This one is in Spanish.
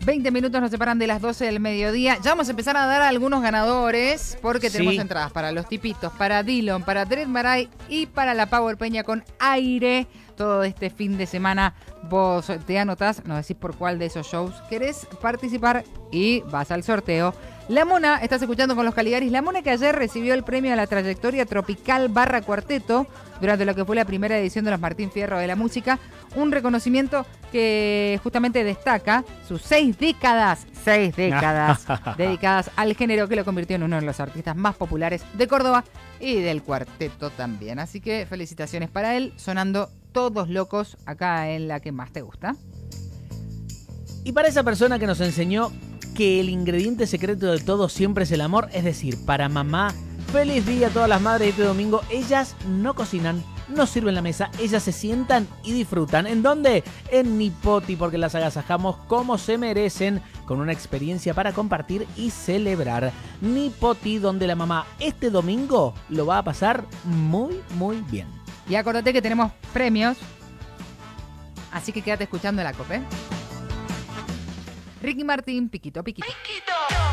20 minutos nos separan de las 12 del mediodía. Ya vamos a empezar a dar a algunos ganadores porque tenemos entradas para Los Tipitos, para Dillon, para Dread Marai y para la Power Peña con Aire. Todo este fin de semana vos te anotás, nos decís por cuál de esos shows querés participar y vas al sorteo. La Mona, estás escuchando con los Caligaris. La Mona, que ayer recibió el premio a la trayectoria tropical / cuarteto durante lo que fue la primera edición de los Martín Fierro de la música. Un reconocimiento que justamente destaca sus 6 décadas dedicadas al género, que lo convirtió en uno de los artistas más populares de Córdoba y del cuarteto también. Así que felicitaciones para él, sonando Todos Locos acá en la que más te gusta. Y para esa persona que nos enseñó que el ingrediente secreto de todo siempre es el amor, es decir, para mamá, feliz día a todas las madres de este domingo. Ellas no cocinan, no sirven la mesa, ellas se sientan y disfrutan. ¿En dónde? En Nipoti, porque las agasajamos como se merecen, con una experiencia para compartir y celebrar. Nipoti, donde la mamá este domingo lo va a pasar muy, muy bien. Y acordate que tenemos premios, así que quédate escuchando la COP, ¿eh? Ricky Martin, Piquito Piquito.